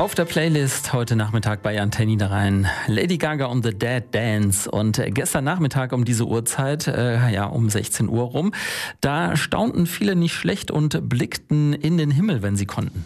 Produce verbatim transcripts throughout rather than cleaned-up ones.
Auf der Playlist heute Nachmittag bei Antenne Niederrhein Lady Gaga und The Dead Dance. Und gestern Nachmittag um diese Uhrzeit, äh, ja um sechzehn Uhr rum, da staunten viele nicht schlecht und blickten in den Himmel, wenn sie konnten.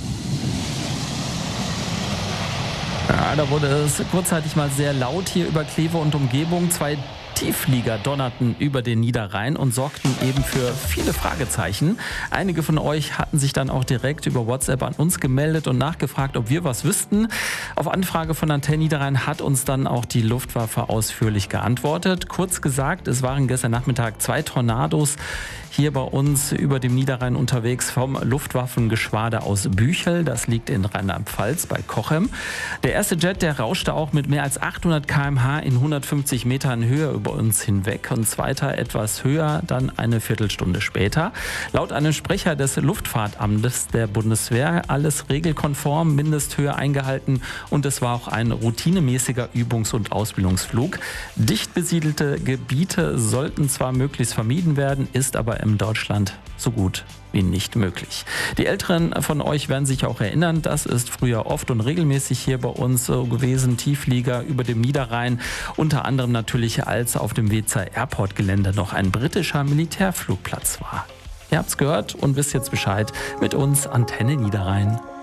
Ja, da wurde es kurzzeitig mal sehr laut hier über Kleve und Umgebung. Zwei Tiefflieger donnerten über den Niederrhein und sorgten eben für viele Fragezeichen. Einige von euch hatten sich dann auch direkt über WhatsApp an uns gemeldet und nachgefragt, ob wir was wüssten. Auf Anfrage von Antenne Niederrhein hat uns dann auch die Luftwaffe ausführlich geantwortet. Kurz gesagt, es waren gestern Nachmittag zwei Tornados hier bei uns über dem Niederrhein unterwegs vom Luftwaffengeschwader aus Büchel. Das liegt in Rheinland-Pfalz bei Cochem. Der erste Jet, der rauschte auch mit mehr als achthundert Kilometer pro Stunde in hundertfünfzig Metern Höhe über uns hinweg. Und zweiter etwas höher, dann eine Viertelstunde später. Laut einem Sprecher des Luftfahrtamtes der Bundeswehr alles regelkonform, Mindesthöhe eingehalten und es war auch ein routinemäßiger Übungs- und Ausbildungsflug. Dicht besiedelte Gebiete sollten zwar möglichst vermieden werden, ist aber in Deutschland so gut wie nicht möglich. Die Älteren von euch werden sich auch erinnern, das ist früher oft und regelmäßig hier bei uns so gewesen, Tiefflieger über dem Niederrhein, unter anderem natürlich als auf dem Wezer Airport Gelände noch ein britischer Militärflugplatz war. Ihr habt's gehört und wisst jetzt Bescheid mit uns Antenne Niederrhein.